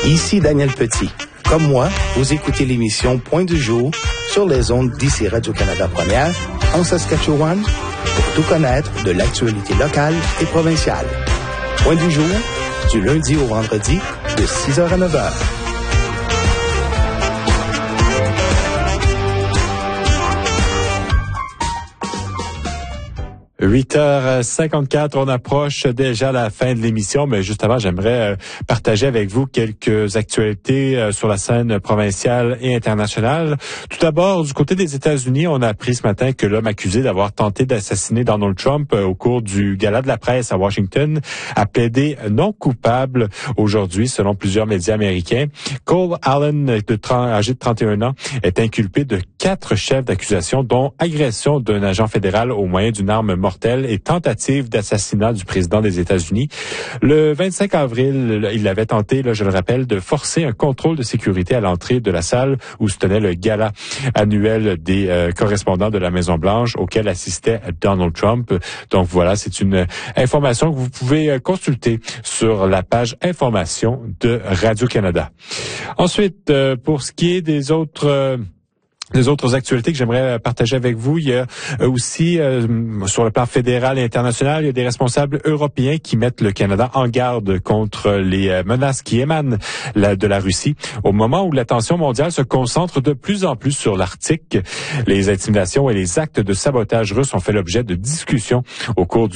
Ici Daniel Petit. Comme moi, vous écoutez l'émission Point du jour sur les ondes d'ici Radio-Canada Première en Saskatchewan pour tout connaître de l'actualité locale et provinciale. Point du jour, du lundi au vendredi, de 6h à 9h. 8h54, on approche déjà la fin de l'émission, mais juste avant, j'aimerais partager avec vous quelques actualités sur la scène provinciale et internationale. Tout d'abord, du côté des États-Unis, on a appris ce matin que l'homme accusé d'avoir tenté d'assassiner Donald Trump au cours du gala de la presse à Washington a plaidé non coupable aujourd'hui, selon plusieurs médias américains. Cole Allen, âgé de 31 ans, est inculpé de 4 chefs d'accusation, dont agression d'un agent fédéral au moyen d'une arme mortelle et tentative d'assassinat du président des États-Unis. Le 25 avril, il avait tenté, je le rappelle, de forcer un contrôle de sécurité à l'entrée de la salle où se tenait le gala annuel des correspondants de la Maison-Blanche auquel assistait Donald Trump. Donc voilà, c'est une information que vous pouvez consulter sur la page information de Radio-Canada. Ensuite, pour ce qui est des autres actualités que j'aimerais partager avec vous, il y a aussi, sur le plan fédéral et international, il y a des responsables européens qui mettent le Canada en garde contre les menaces qui émanent de la Russie. Au moment où l'attention mondiale se concentre de plus en plus sur l'Arctique, les intimidations et les actes de sabotage russes ont fait l'objet de discussions au cours du